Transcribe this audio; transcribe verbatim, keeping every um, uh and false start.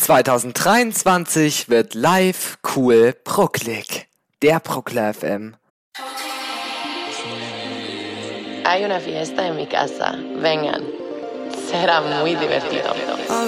zwanzig dreiundzwanzig wird live cool Brucklig. Der Bruckler F M. Hay una fiesta en mi casa. Vengan. Será muy divertido.